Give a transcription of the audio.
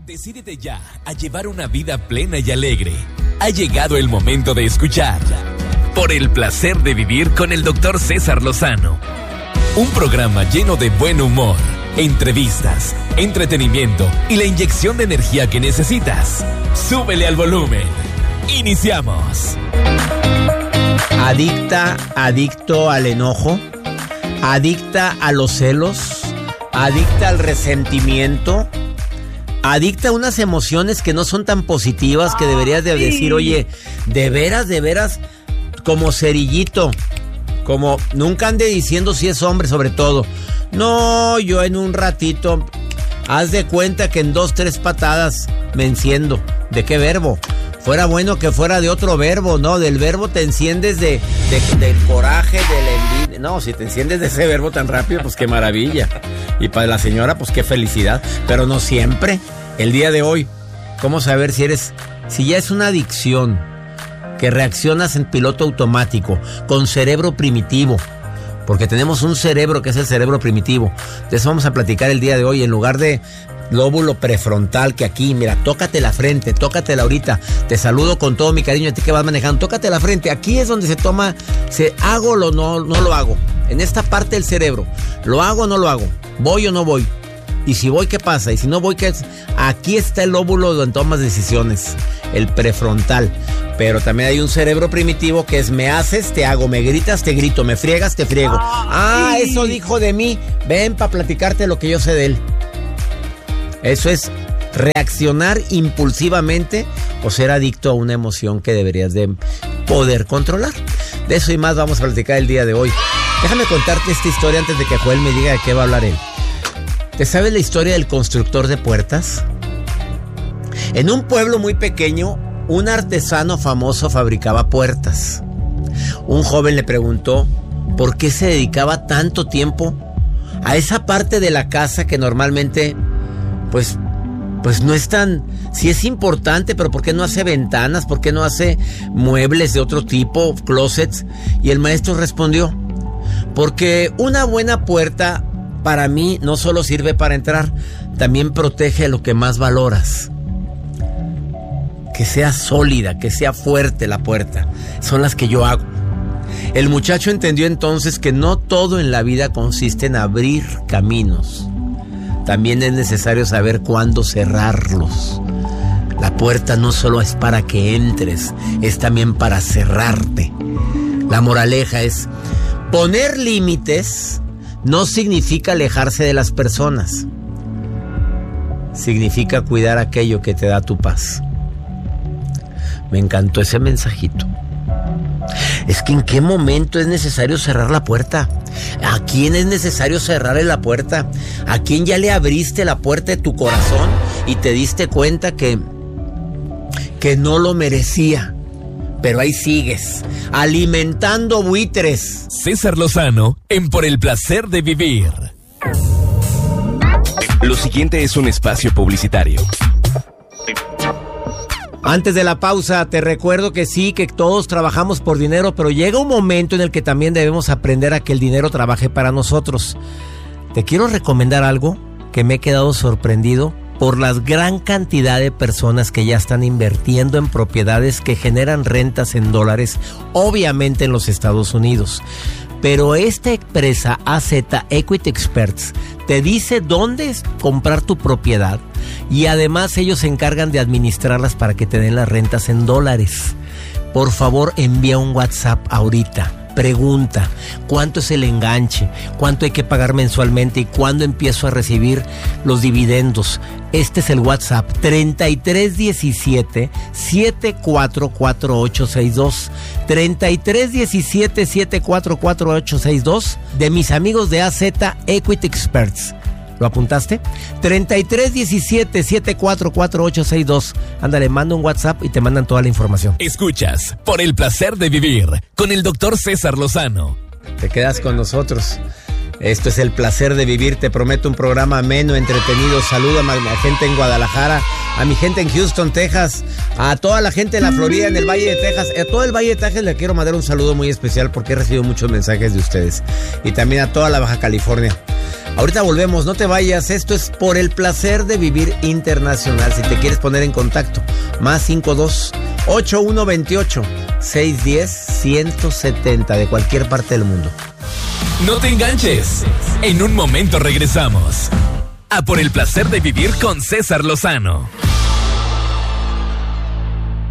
Decídete ya a llevar una vida plena y alegre. Ha llegado el momento de escuchar Por el placer de vivir con el Dr. César Lozano. Un programa lleno de buen humor, entrevistas, entretenimiento y la inyección de energía que necesitas. Súbele al volumen. Iniciamos. Adicto al enojo, adicta a los celos, adicta al resentimiento, adicta a unas emociones que no son tan positivas, que deberías de decir, oye, de veras, como cerillito, como nunca ande diciendo si es hombre sobre todo. No, yo en un ratito, haz de cuenta que en 2, 3 patadas me enciendo. ¿De qué verbo? Fuera bueno que fuera de otro verbo, ¿no? Del verbo te enciendes del coraje, de la envidia. No, si te enciendes de ese verbo tan rápido, pues qué maravilla. Y para la señora, pues qué felicidad. Pero no siempre. El día de hoy, ¿cómo saber si ya es una adicción, que reaccionas en piloto automático, con cerebro primitivo? Porque tenemos un cerebro que es el cerebro primitivo. De eso vamos a platicar el día de hoy. En lugar de lóbulo prefrontal, que aquí, mira, tócate la frente, tócatela ahorita. Te saludo con todo mi cariño a ti que vas manejando. Tócate la frente. Aquí es donde ¿hago o no lo hago? En esta parte del cerebro. ¿Lo hago o no lo hago? ¿Voy o no voy? Y si voy, ¿qué pasa? Y si no voy, ¿qué es? Aquí está el lóbulo donde tomas decisiones, el prefrontal. Pero también hay un cerebro primitivo que es me haces, te hago, me gritas, te grito, me friegas, te friego. Eso dijo de mí. Ven para platicarte lo que yo sé de él. Eso es reaccionar impulsivamente o ser adicto a una emoción que deberías de poder controlar. De eso y más vamos a platicar el día de hoy. Déjame contarte esta historia antes de que Joel me diga de qué va a hablar él. ¿Te sabes la historia del constructor de puertas? En un pueblo muy pequeño, un artesano famoso fabricaba puertas. Un joven le preguntó por qué se dedicaba tanto tiempo a esa parte de la casa que normalmente, pues no es tan... Sí es importante, pero ¿por qué no hace ventanas? ¿Por qué no hace muebles de otro tipo, closets? Y el maestro respondió, porque una buena puerta para mí no solo sirve para entrar, también protege lo que más valoras. Que sea sólida, que sea fuerte la puerta. Son las que yo hago. El muchacho entendió entonces que no todo en la vida consiste en abrir caminos. También es necesario saber cuándo cerrarlos. La puerta no solo es para que entres, es también para cerrarte. La moraleja es, poner límites no significa alejarse de las personas. Significa cuidar aquello que te da tu paz. Me encantó ese mensajito. Es que ¿en qué momento es necesario cerrar la puerta? ¿A quién es necesario cerrarle la puerta? ¿A quién ya le abriste la puerta de tu corazón y te diste cuenta que no lo merecía? Pero ahí sigues, alimentando buitres. César Lozano en Por el placer de vivir. Lo siguiente es un espacio publicitario. Antes de la pausa, te recuerdo que sí, que todos trabajamos por dinero, pero llega un momento en el que también debemos aprender a que el dinero trabaje para nosotros. Te quiero recomendar algo que me he quedado sorprendido por la gran cantidad de personas que ya están invirtiendo en propiedades que generan rentas en dólares, obviamente en los Estados Unidos. Pero esta empresa AZ Equity Experts te dice dónde comprar tu propiedad y además ellos se encargan de administrarlas para que te den las rentas en dólares. Por favor, envía un WhatsApp ahorita. Pregunta, ¿cuánto es el enganche? ¿Cuánto hay que pagar mensualmente? ¿Y cuándo empiezo a recibir los dividendos? Este es el WhatsApp, 3317-744862. 3317-744862 de mis amigos de AZ Equity Experts. ¿Lo apuntaste? 3317-744862. Ándale, manda un WhatsApp y te mandan toda la información. Escuchas Por el placer de vivir con el Dr. César Lozano. Te quedas con nosotros. Esto es El placer de vivir. Te prometo un programa ameno, entretenido. Saluda a mi gente en Guadalajara, a mi gente en Houston, Texas, a toda la gente de la Florida, en el Valle de Texas. A todo el Valle de Texas le quiero mandar un saludo muy especial porque he recibido muchos mensajes de ustedes. Y también a toda la Baja California. Ahorita volvemos, no te vayas. Esto es Por el Placer de Vivir Internacional. Si te quieres poner en contacto, más 52-8128-610-170 de cualquier parte del mundo. No te enganches. En un momento regresamos a Por el Placer de Vivir con César Lozano.